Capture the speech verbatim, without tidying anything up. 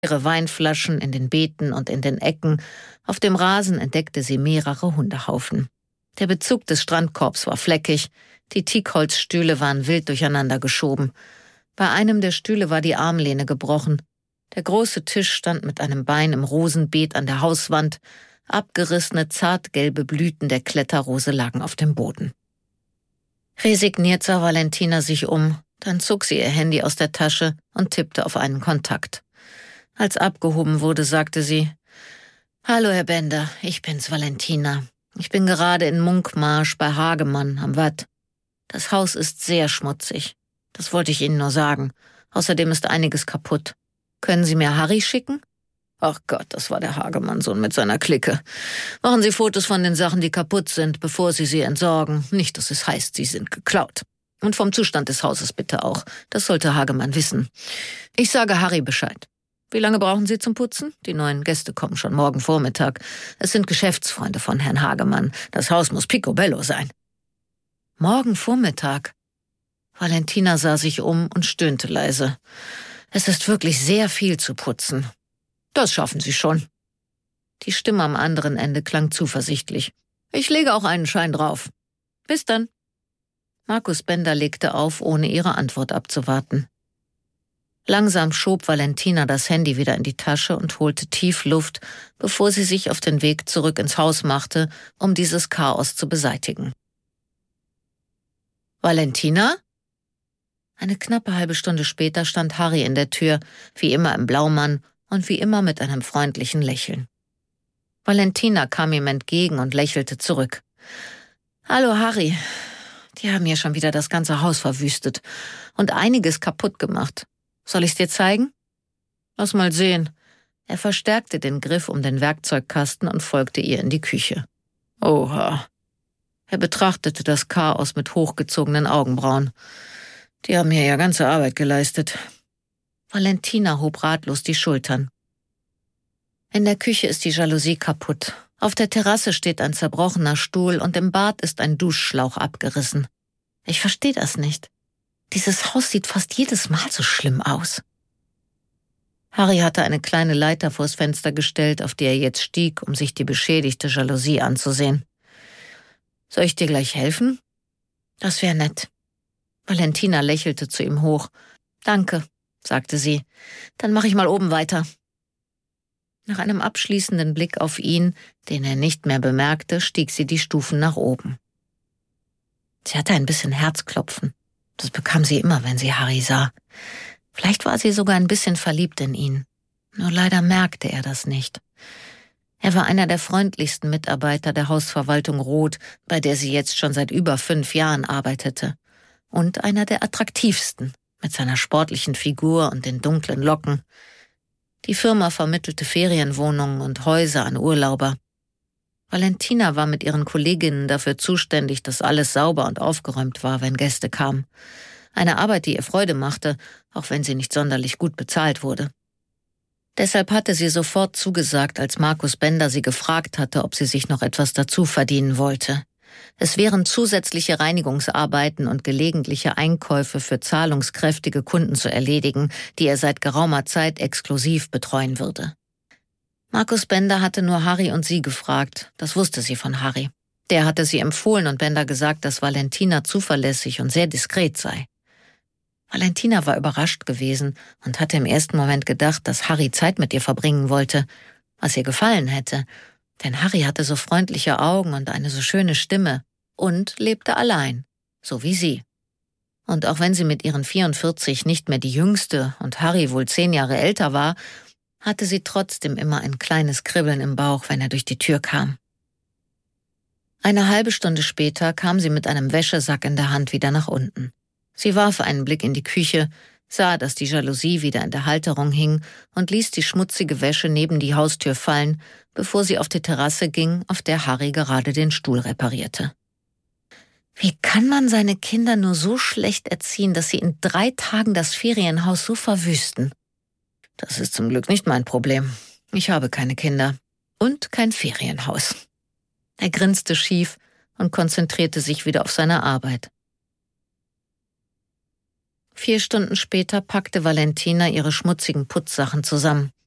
ihre Weinflaschen in den Beeten und in den Ecken. Auf dem Rasen entdeckte sie mehrere Hundehaufen. Der Bezug des Strandkorbs war fleckig, die Teakholzstühle waren wild durcheinander geschoben. Bei einem der Stühle war die Armlehne gebrochen. Der große Tisch stand mit einem Bein im Rosenbeet an der Hauswand. Abgerissene, zartgelbe Blüten der Kletterrose lagen auf dem Boden. Resigniert sah Valentina sich um, dann zog sie ihr Handy aus der Tasche und tippte auf einen Kontakt. Als abgehoben wurde, sagte sie: »Hallo, Herr Bender, ich bin's, Valentina. Ich bin gerade in Munkmarsch bei Hagemann am Watt. Das Haus ist sehr schmutzig. Das wollte ich Ihnen nur sagen. Außerdem ist einiges kaputt. Können Sie mir Harry schicken?« Ach Gott, das war der Hagemann-Sohn mit seiner Clique. Machen Sie Fotos von den Sachen, die kaputt sind, bevor Sie sie entsorgen. Nicht, dass es heißt, sie sind geklaut. Und vom Zustand des Hauses bitte auch. Das sollte Hagemann wissen. Ich sage Harry Bescheid. Wie lange brauchen Sie zum Putzen? Die neuen Gäste kommen schon morgen Vormittag. Es sind Geschäftsfreunde von Herrn Hagemann. Das Haus muss picobello sein. Morgen Vormittag? Valentina sah sich um und stöhnte leise. Es ist wirklich sehr viel zu putzen. Das schaffen Sie schon. Die Stimme am anderen Ende klang zuversichtlich. Ich lege auch einen Schein drauf. Bis dann. Markus Bender legte auf, ohne ihre Antwort abzuwarten. Langsam schob Valentina das Handy wieder in die Tasche und holte tief Luft, bevor sie sich auf den Weg zurück ins Haus machte, um dieses Chaos zu beseitigen. »Valentina?« Eine knappe halbe Stunde später stand Harry in der Tür, wie immer im Blaumann und wie immer mit einem freundlichen Lächeln. Valentina kam ihm entgegen und lächelte zurück. »Hallo Harry, die haben hier schon wieder das ganze Haus verwüstet und einiges kaputt gemacht. Soll ich's dir zeigen?« »Lass mal sehen.« Er verstärkte den Griff um den Werkzeugkasten und folgte ihr in die Küche. »Oha.« Er betrachtete das Chaos mit hochgezogenen Augenbrauen. »Die haben hier ja ganze Arbeit geleistet.« Valentina hob ratlos die Schultern. »In der Küche ist die Jalousie kaputt. Auf der Terrasse steht ein zerbrochener Stuhl und im Bad ist ein Duschschlauch abgerissen. Ich verstehe das nicht. Dieses Haus sieht fast jedes Mal so schlimm aus.« Harry hatte eine kleine Leiter vors Fenster gestellt, auf die er jetzt stieg, um sich die beschädigte Jalousie anzusehen. »Soll ich dir gleich helfen?« »Das wäre nett.« Valentina lächelte zu ihm hoch. »Danke«, sagte sie. »Dann mache ich mal oben weiter.« Nach einem abschließenden Blick auf ihn, den er nicht mehr bemerkte, stieg sie die Stufen nach oben. Sie hatte ein bisschen Herzklopfen. Das bekam sie immer, wenn sie Harry sah. Vielleicht war sie sogar ein bisschen verliebt in ihn. Nur leider merkte er das nicht. Er war einer der freundlichsten Mitarbeiter der Hausverwaltung Roth, bei der sie jetzt schon seit über fünf Jahren arbeitete. Und einer der attraktivsten, mit seiner sportlichen Figur und den dunklen Locken. Die Firma vermittelte Ferienwohnungen und Häuser an Urlauber. Valentina war mit ihren Kolleginnen dafür zuständig, dass alles sauber und aufgeräumt war, wenn Gäste kamen. Eine Arbeit, die ihr Freude machte, auch wenn sie nicht sonderlich gut bezahlt wurde. Deshalb hatte sie sofort zugesagt, als Markus Bender sie gefragt hatte, ob sie sich noch etwas dazu verdienen wollte. Es wären zusätzliche Reinigungsarbeiten und gelegentliche Einkäufe für zahlungskräftige Kunden zu erledigen, die er seit geraumer Zeit exklusiv betreuen würde. Markus Bender hatte nur Harry und sie gefragt, das wusste sie von Harry. Der hatte sie empfohlen und Bender gesagt, dass Valentina zuverlässig und sehr diskret sei. Valentina war überrascht gewesen und hatte im ersten Moment gedacht, dass Harry Zeit mit ihr verbringen wollte, was ihr gefallen hätte. Denn Harry hatte so freundliche Augen und eine so schöne Stimme und lebte allein, so wie sie. Und auch wenn sie mit ihren vierundvierzig nicht mehr die jüngste und Harry wohl zehn Jahre älter war, hatte sie trotzdem immer ein kleines Kribbeln im Bauch, wenn er durch die Tür kam. Eine halbe Stunde später kam sie mit einem Wäschesack in der Hand wieder nach unten. Sie warf einen Blick in die Küche, sah, dass die Jalousie wieder in der Halterung hing und ließ die schmutzige Wäsche neben die Haustür fallen, bevor sie auf die Terrasse ging, auf der Harry gerade den Stuhl reparierte. Wie kann man seine Kinder nur so schlecht erziehen, dass sie in drei Tagen das Ferienhaus so verwüsten? Das ist zum Glück nicht mein Problem. Ich habe keine Kinder und kein Ferienhaus. Er grinste schief und konzentrierte sich wieder auf seine Arbeit. Vier Stunden später packte Valentina ihre schmutzigen Putzsachen zusammen.